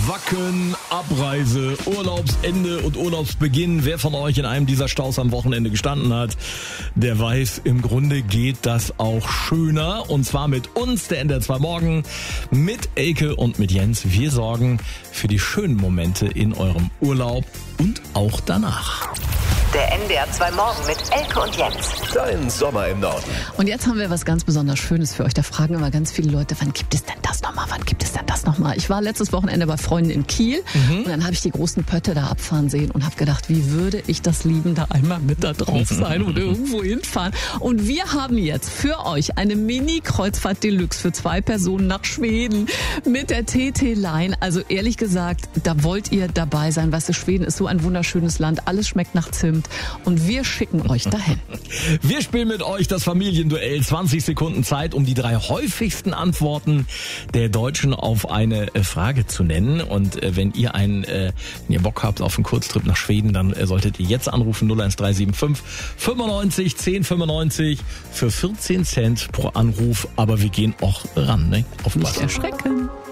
Wacken, Abreise, Urlaubsende und Urlaubsbeginn. Wer von euch in einem dieser Staus am Wochenende gestanden hat, der weiß, im Grunde geht das auch schöner. Und zwar mit uns, der NDR 2 Morgen, mit Elke und mit Jens. Wir sorgen für die schönen Momente in eurem Urlaub und auch danach. Der NDR 2 Morgen mit Elke und Jens. Dein Sommer im Norden. Und jetzt haben wir was ganz besonders Schönes für euch. Da fragen immer ganz viele Leute, wann gibt es denn das nochmal? Wann gibt es denn das nochmal? Ich war letztes Wochenende bei Freunden in Kiel und dann habe ich die großen Pötte da abfahren sehen und habe gedacht, wie würde ich das lieben, da einmal mit da drauf sein und irgendwo hinfahren. Und wir haben jetzt für euch eine Mini-Kreuzfahrt Deluxe für 2 Personen nach Schweden mit der TT-Line. Also ehrlich gesagt, da wollt ihr dabei sein. Weißt du, Schweden ist so ein wunderschönes Land. Alles schmeckt nach Zimt. Und wir schicken euch dahin. Wir spielen mit euch das Familienduell. 20 Sekunden Zeit, um die 3 häufigsten Antworten der Deutschen auf eine Frage zu nennen. Und wenn ihr Bock habt auf einen Kurztrip nach Schweden, dann solltet ihr jetzt anrufen 01375 95 1095 für 14 Cent pro Anruf. Aber wir gehen auch ran, ne? Aufpassen. Nicht erschrecken.